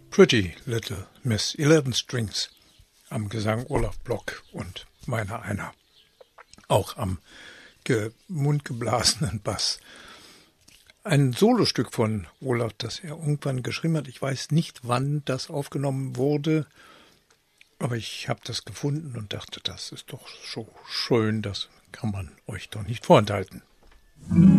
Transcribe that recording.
Pretty Little Miss 11 Strings am Gesang Olaf Block und meiner einer. Auch am mundgeblasenen Bass. Ein Solostück von Olaf, das er irgendwann geschrieben hat. Ich weiß nicht, wann das aufgenommen wurde, aber ich habe das gefunden und dachte, das ist doch so schön, das kann man euch doch nicht vorenthalten.